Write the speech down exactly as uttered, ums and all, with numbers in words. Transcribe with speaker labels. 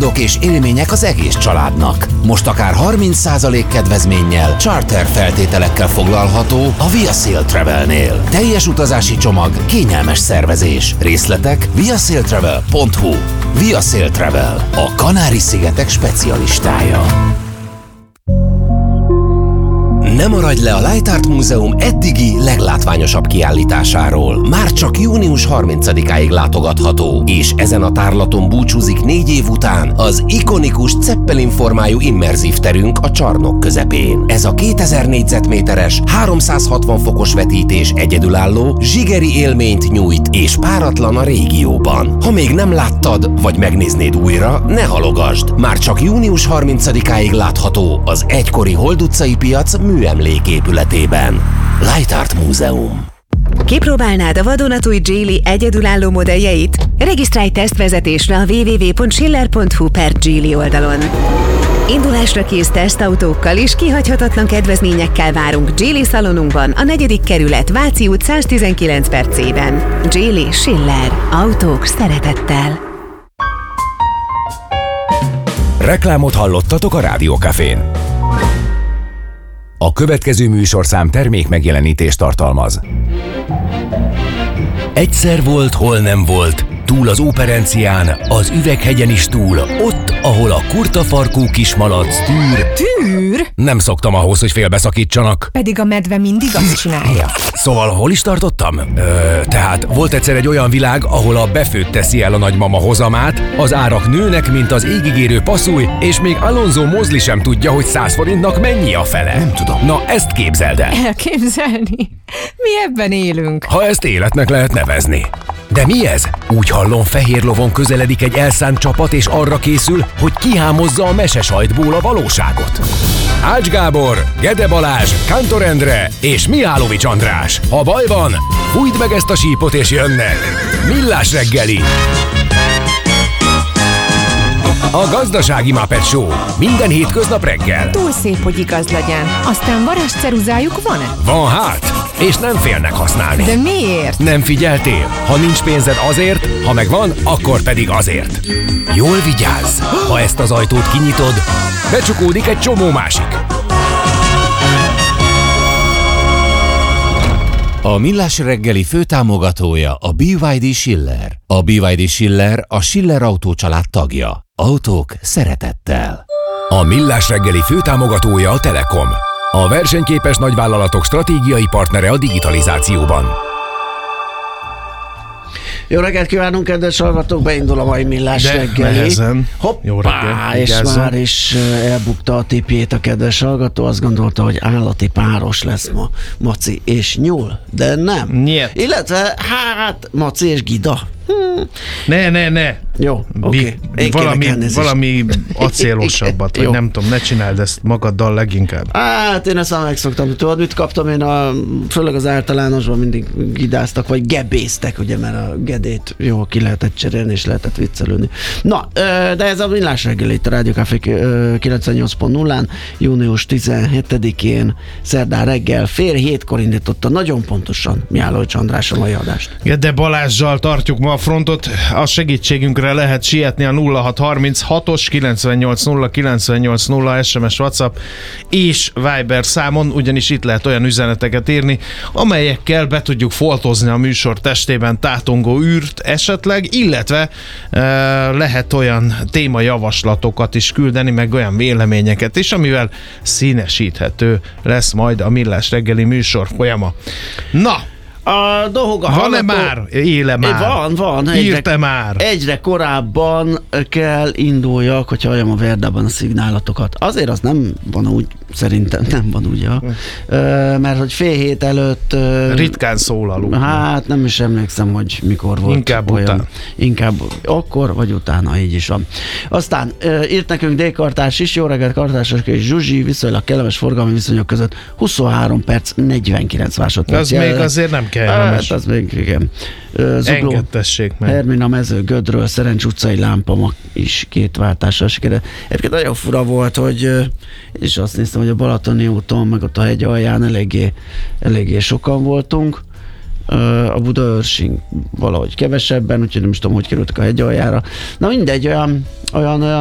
Speaker 1: kalandok és élmények az egész családnak. Most akár harminc százalék kedvezménnyel, charter feltételekkel foglalható a ViaSail Travelnél. Teljes utazási csomag, kényelmes szervezés. Részletek viasailtravel pont hu. ViaSail Travel, a Kanári-szigetek specialistája. Ne maradj le a Light Art Múzeum eddigi leglátványosabb kiállításáról. Már csak június harmincadikáig látogatható, és ezen a tárlaton búcsúzik négy év után az ikonikus Zeppelin formájú immerzív terünk a csarnok közepén. Ez a kétezer négyzetméteres, háromszázhatvan fokos vetítés egyedülálló, zsigeri élményt nyújt, és páratlan a régióban. Ha még nem láttad, vagy megnéznéd újra, ne halogasd. Már csak június harmincadikáig látható az egykori Hold utcai piac műemléképületében. Light Art Múzeum.
Speaker 2: Kipróbálnád a vadonatúj Geely egyedülálló modelljeit? Regisztrálj tesztvezetésre a double-u double-u double-u pont schiller pont hu per Geely oldalon. Indulásra kész tesztautókkal és kihagyhatatlan kedvezményekkel várunk Geely szalonunkban, a negyedik kerület, Váci út száztizenkilenc per C-ben. Geely Schiller. Autók szeretettel.
Speaker 3: Reklámot hallottatok a Rádió Cafén. A következő műsorszám termék megjelenítést tartalmaz. Egyszer volt, hol nem volt, túl az Óperencián, az Üveghegyen is túl, ott, ahol a kurtafarkú kismalac tűr...
Speaker 4: Tűr?
Speaker 3: Nem szoktam ahhoz, hogy félbeszakítsanak.
Speaker 4: Pedig a medve mindig azt csinálja.
Speaker 3: Szóval hol is tartottam? Ö, tehát volt egyszer egy olyan világ, ahol a befőtt teszi el a nagymama hozamát, az árak nőnek, mint az égigérő passzúj, és még Alonso Mosley sem tudja, hogy száz forintnak mennyi a fele.
Speaker 1: Nem tudom.
Speaker 3: Na, ezt képzeld el.
Speaker 4: Elképzelni? Mi ebben élünk.
Speaker 3: Ha ezt életnek lehet nevezni. De mi ez? Úgy hallom, fehér lovon közeledik egy elszánt csapat, és arra készül, hogy kihámozza a mesesajtból a valóságot. Ács Gábor, Gede Balázs, Kántor Endre és Mihálovics András. Ha baj van, fújd meg ezt a sípot és jönnek. Millás reggeli. A Gazdasági Muppet Show. Minden hétköznap reggel.
Speaker 4: Túl szép, hogy igaz legyen. Aztán varázsceruzájuk van-e?
Speaker 3: Van hát, és nem félnek használni.
Speaker 4: De miért?
Speaker 3: Nem figyeltél? Ha nincs pénzed azért, ha megvan, akkor pedig azért. Jól vigyázz! Ha ezt az ajtót kinyitod, becsukódik egy csomó másik.
Speaker 1: A Millás reggeli főtámogatója a bé vé dé Schiller. A bé vé dé Schiller a Schiller Autó család tagja. Autók szeretettel.
Speaker 3: A Millás reggeli főtámogatója a Telekom. A versenyképes nagyvállalatok stratégiai partnere a digitalizációban.
Speaker 5: Jó reggelt kívánunk, kedves hallgatók, beindul a mai Millás
Speaker 6: De
Speaker 5: reggeli.
Speaker 6: nehezen.
Speaker 5: Hoppá,
Speaker 6: Jó reggel,
Speaker 5: és
Speaker 6: vigyázzon.
Speaker 5: már is elbukta a tipjét a kedves hallgató, azt gondolta, hogy állati páros lesz ma Maci és Nyúl, de nem.
Speaker 6: Nyet.
Speaker 5: Illetve, hát, Maci és Gida. Hm.
Speaker 6: Ne, ne, ne.
Speaker 5: Jó, oké. Okay.
Speaker 6: Valami, valami acélosabbat, vagy
Speaker 5: Jó.
Speaker 6: nem tudom, ne csináld ezt magaddal leginkább.
Speaker 5: Hát én ezt már megszoktam. Tudod, mit kaptam én? A, főleg az általánosban mindig gidáztak, vagy gebéztek, ugye, mert a gedét jó ki lehetett cserélni, és lehetett viccelődni. Na, de ez a Millás reggeli itt a Rádió Café kilencvennyolc pont nullán, június tizenhetedikén, szerdán reggel, fél hétkor indította nagyon pontosan Mihálovics András a mai adást.
Speaker 6: De Balázsjal tartjuk ma a frontot, a segítségünkre lehet sietni a nulla hat harminchatos kilencvennyolc nulla kilencvennyolc nulla es em es, WhatsApp és Viber számon, ugyanis itt lehet olyan üzeneteket írni, amelyekkel be tudjuk foltozni a műsor testében tátongó űrt esetleg, illetve e, lehet olyan témajavaslatokat is küldeni, meg olyan véleményeket is, amivel színesíthető lesz majd a Millás reggeli műsor folyama. Na!
Speaker 5: A dohog a
Speaker 6: Van-e
Speaker 5: hallgató...
Speaker 6: már? Éle már?
Speaker 5: Van, van.
Speaker 6: Írte már?
Speaker 5: Egyre korábban kell induljak, hogy halljam a Verdában a szignálatokat. Azért az nem van úgy, szerintem nem van úgy, ja. Mert hogy fél hét előtt...
Speaker 6: Ritkán szólalunk.
Speaker 5: Hát nem is emlékszem, hogy mikor volt.
Speaker 6: Inkább
Speaker 5: olyan,
Speaker 6: után.
Speaker 5: Inkább akkor, vagy utána, így is van. Aztán írt nekünk D-kartás is, jó reggelt kartások és Zsuzsi, viszonylag kellemes forgalmi viszonyok között huszonhárom perc, negyvenkilenc másodperc.
Speaker 6: Az még azért nem kellemes.
Speaker 5: Hát az még, igen. Zugló,
Speaker 6: engedtessék meg.
Speaker 5: Hermina mező, Gödről, Szerencs utcai lámpa ma is két váltással sikerült. Egyébként nagyon fura volt, hogy és azt néztem, hogy a Balatoni úton, meg ott a hegy alján eléggé, eléggé sokan voltunk. A Budaörsig valahogy kevesebben, úgyhogy nem is tudom, hogy kerültek a hegy aljára. Na mindegy, olyan, olyan, olyan